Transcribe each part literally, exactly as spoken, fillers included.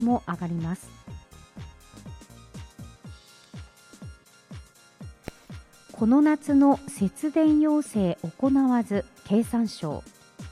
も上がります。この夏の節電要請行わず経産省。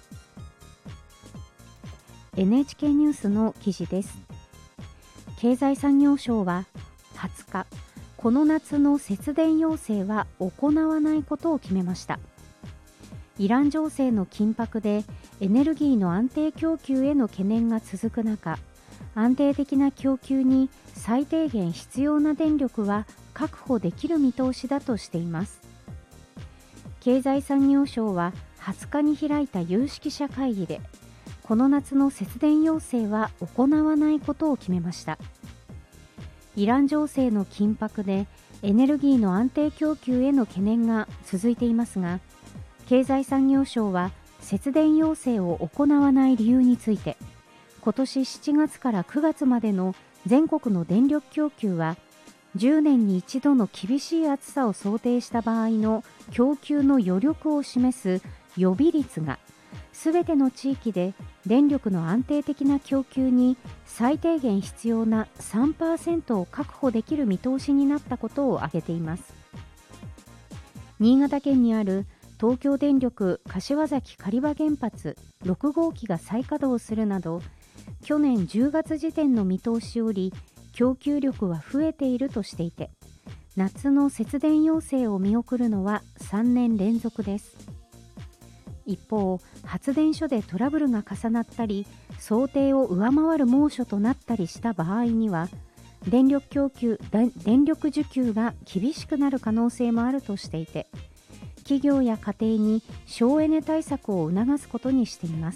エヌエイチケー ニュースの記事です。経済産業省ははつか、この夏の節電要請は行わないことを決めました。イラン情勢の緊迫でエネルギーの安定供給への懸念が続く中、安定的な供給に最低限必要な電力は確保できる見通しだとしています。経済産業省ははつかに開いた有識者会議で、この夏の節電要請は行わないことを決めました。イラン情勢の緊迫でエネルギーの安定供給への懸念が続いていますが、経済産業省は節電要請を行わない理由について、今年しちがつからくがつまでの全国の電力供給はじゅうねんに一度の厳しい暑さを想定した場合の供給の余力を示す予備率がすべての地域で電力の安定的な供給に最低限必要な さんパーセント を確保できる見通しになったことを挙げています。新潟県にある東京電力柏崎刈羽原発ろくごうきが再稼働するなど、去年じゅうがつ時点の見通しより供給力は増えているとしていて、夏の節電要請を見送るのはさんねん連続です。一方、発電所でトラブルが重なったり、想定を上回る猛暑となったりした場合には、電力供給、電力需給が厳しくなる可能性もあるとしていて、企業や家庭に省エネ対策を促すことにしています。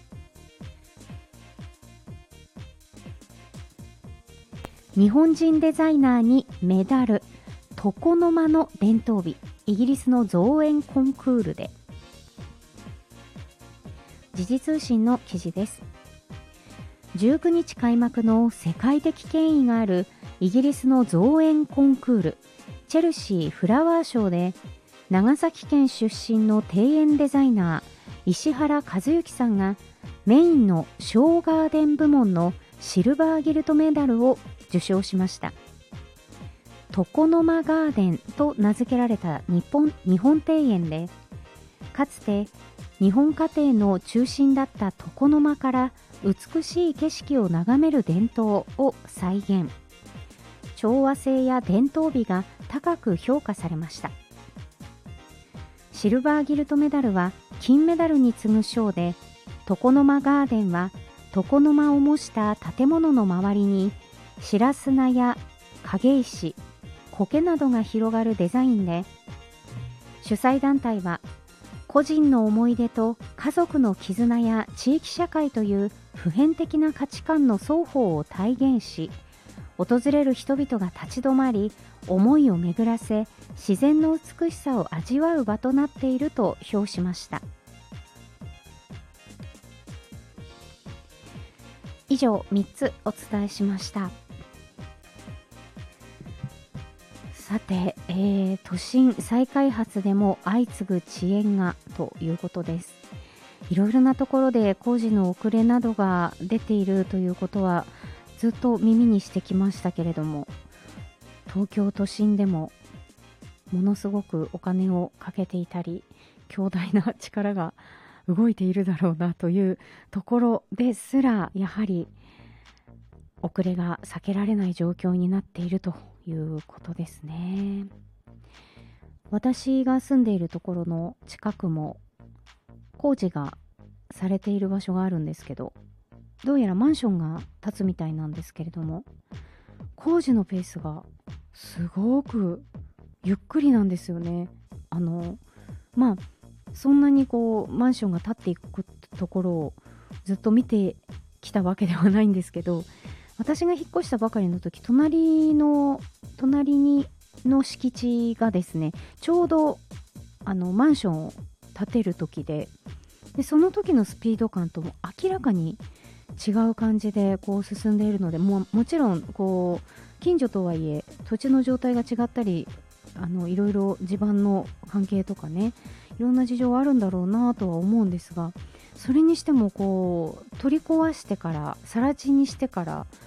日本人デザイナーにメダル、床の間の伝統美、イギリスの造園コンクールで。時事通信の記事です。じゅうくにち開幕の世界的権威があるイギリスの造園コンクール、チェルシーフラワーショーで、長崎県出身の庭園デザイナー石原和幸さんがメインのショーガーデン部門のシルバーギルトメダルを受賞しました。床の間ガーデンと名付けられた日本、日本庭園で、かつて日本家庭の中心だった床の間から美しい景色を眺める伝統を再現。調和性や伝統美が高く評価されました。シルバーギルトメダルは金メダルに次ぐ賞で、床の間ガーデンは床の間を模した建物の周りに白砂や影石、苔などが広がるデザインで、主催団体は個人の思い出と家族の絆や地域社会という普遍的な価値観の双方を体現し、訪れる人々が立ち止まり、思いを巡らせ、自然の美しさを味わう場となっていると評しました。以上みっつお伝えしました。さて、えー、都心再開発でも相次ぐ遅延がということです。いろいろなところで工事の遅れなどが出ているということはずっと耳にしてきましたけれども、東京都心でもものすごくお金をかけていたり、強大な力が動いているだろうなというところですら、やはり遅れが避けられない状況になっているということですね。私が住んでいるところの近くも工事がされている場所があるんですけど、どうやらマンションが建つみたいなんですけれども、工事のペースがすごくゆっくりなんですよね。あのまあそんなにこうマンションが建っていくところをずっと見てきたわけではないんですけど、私が引っ越したばかりの時、隣の隣にの敷地がですね、ちょうどあのマンションを建てる時で、でその時のスピード感とも明らかに違う感じでこう進んでいるので、ももちろんこう近所とはいえ土地の状態が違ったり、あのいろいろ地盤の関係とかね、いろんな事情あるんだろうなとは思うんですが、 それにしてもこう取り壊してから更地にしてから